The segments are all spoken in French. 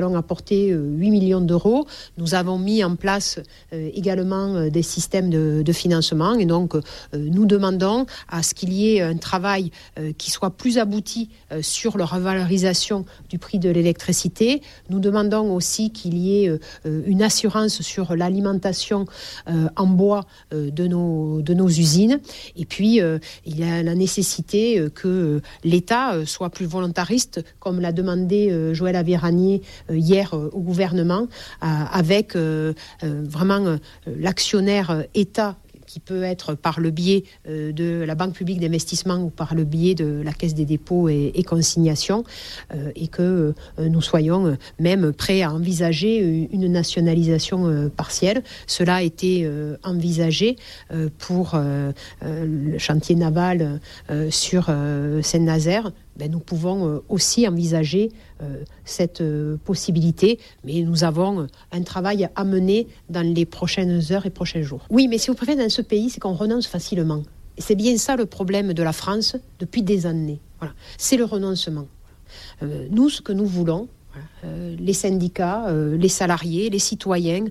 Nous avons apporté 8 millions d'euros. Nous avons mis en place également des systèmes de financement. Et donc, nous demandons à ce qu'il y ait un travail qui soit plus abouti sur la revalorisation du prix de l'électricité. Nous demandons aussi qu'il y ait une assurance sur l'alimentation en bois de nos usines. Et puis, il y a la nécessité que l'État soit plus volontariste, comme l'a demandé Joël Aviragnet hier au gouvernement, avec vraiment l'actionnaire État, qui peut être par le biais de la Banque publique d'investissement ou par le biais de la Caisse des dépôts et consignations, et que nous soyons même prêts à envisager une nationalisation partielle. Cela a été envisagé pour le chantier naval sur Saint-Nazaire. Nous pouvons aussi envisager cette possibilité, mais nous avons un travail à mener dans les prochaines heures et prochains jours. Oui, mais si vous préférez, dans ce pays, c'est qu'on renonce facilement. Et c'est bien ça le problème de la France depuis des années. Voilà. C'est le renoncement. Nous, ce que nous voulons, les syndicats, les salariés, les citoyens,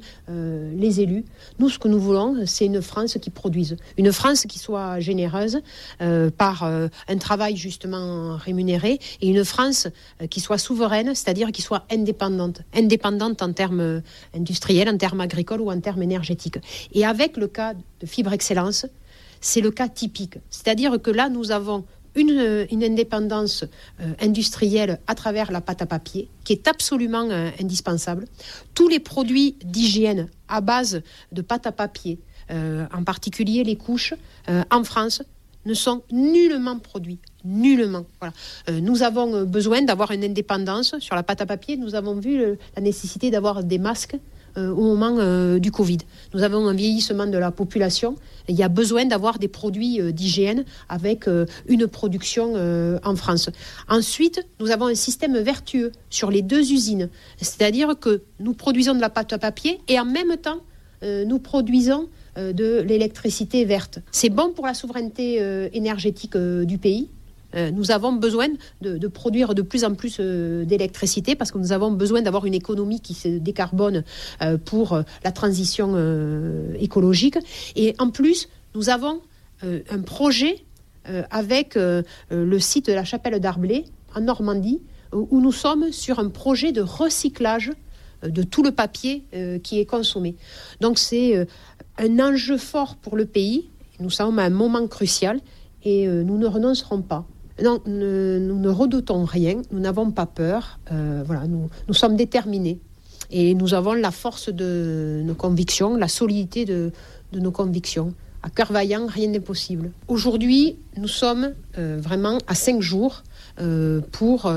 les élus. Nous, ce que nous voulons, c'est une France qui produise. Une France qui soit généreuse par un travail justement rémunéré, et une France qui soit souveraine, c'est-à-dire qui soit indépendante. Indépendante en termes industriels, en termes agricoles ou en termes énergétiques. Et avec le cas de Fibre Excellence, c'est le cas typique. C'est-à-dire que là, nous avons une indépendance industrielle à travers la pâte à papier qui est absolument indispensable. Tous les produits d'hygiène à base de pâte à papier, en particulier les couches, en France, ne sont nullement produits. Nullement. Voilà. Nous avons besoin d'avoir une indépendance sur la pâte à papier. Nous avons vu la nécessité d'avoir des masques au moment du Covid. Nous avons un vieillissement de la population. Il y a besoin d'avoir des produits d'hygiène avec une production en France. Ensuite, nous avons un système vertueux sur les deux usines. C'est-à-dire que nous produisons de la pâte à papier et en même temps, nous produisons de l'électricité verte. C'est bon pour la souveraineté énergétique du pays. Nous avons besoin de produire de plus en plus d'électricité parce que nous avons besoin d'avoir une économie qui se décarbone pour la transition écologique. Et en plus, nous avons un projet avec le site de la Chapelle d'Arblay en Normandie où nous sommes sur un projet de recyclage de tout le papier qui est consommé. Donc c'est un enjeu fort pour le pays. Nous sommes à un moment crucial et nous ne renoncerons pas. Non, nous ne redoutons rien, nous n'avons pas peur, voilà, nous sommes déterminés et nous avons la force de nos convictions, la solidité de nos convictions. À cœur vaillant, rien n'est possible. Aujourd'hui, nous sommes vraiment à 5 jours pour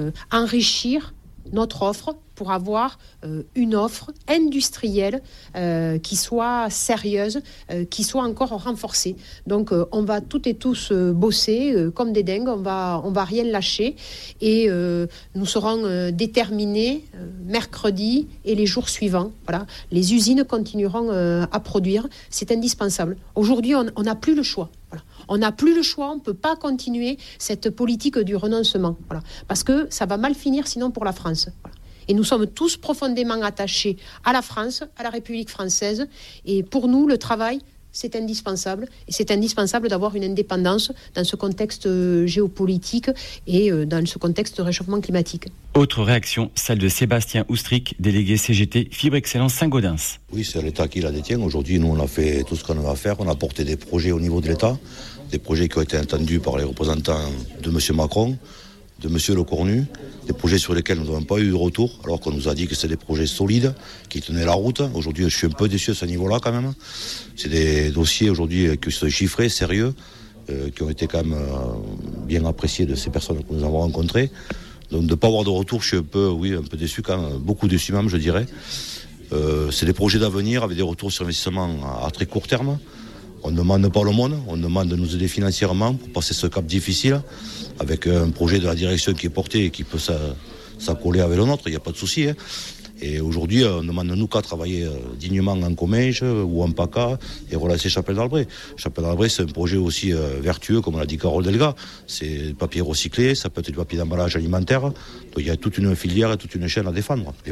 enrichir notre offre, pour avoir une offre industrielle qui soit sérieuse, qui soit encore renforcée. Donc on va toutes et tous bosser comme des dingues, on va rien lâcher et nous serons déterminés mercredi et les jours suivants. Voilà. Les usines continueront à produire, c'est indispensable. Aujourd'hui, on n'a plus le choix. Voilà. On n'a plus le choix, on ne peut pas continuer cette politique du renoncement. Voilà. Parce que ça va mal finir sinon pour la France. Voilà. Et nous sommes tous profondément attachés à la France, à la République française. Et pour nous, le travail, c'est indispensable. Et c'est indispensable d'avoir une indépendance dans ce contexte géopolitique et dans ce contexte de réchauffement climatique. Autre réaction, celle de Sébastien Oustric, délégué CGT Fibre Excellence Saint-Gaudens. Oui, c'est l'État qui la détient. Aujourd'hui, nous, on a fait tout ce qu'on avait à faire. On a porté des projets au niveau de l'État, des projets qui ont été entendus par les représentants de M. Macron, de M. Lecornu, des projets sur lesquels nous n'avons pas eu de retour, alors qu'on nous a dit que c'est des projets solides, qui tenaient la route. Aujourd'hui, je suis un peu déçu à ce niveau-là quand même. C'est des dossiers aujourd'hui qui sont chiffrés, sérieux, qui ont été quand même bien appréciés de ces personnes que nous avons rencontrées. Donc de ne pas avoir de retour, je suis un peu déçu quand même, beaucoup déçu même, je dirais. C'est des projets d'avenir avec des retours sur investissement à très court terme. On ne demande pas le monde, on demande de nous aider financièrement pour passer ce cap difficile avec un projet de la direction qui est porté et qui peut s'accoler avec le nôtre, il n'y a pas de souci. Et aujourd'hui, on demande nous qu'à travailler dignement en Comminges ou en PACA et relancer Chapelle d'Albret. Chapelle d'Albret, c'est un projet aussi vertueux, comme l'a dit Carole Delga. C'est du papier recyclé, ça peut être du papier d'emballage alimentaire. Donc il y a toute une filière et toute une chaîne à défendre.